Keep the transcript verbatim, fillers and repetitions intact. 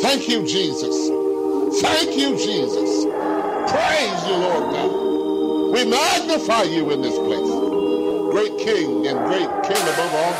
Thank you, Jesus. Thank you, Jesus. Praise you, Lord God. We magnify you in this place. Great King and great King above all.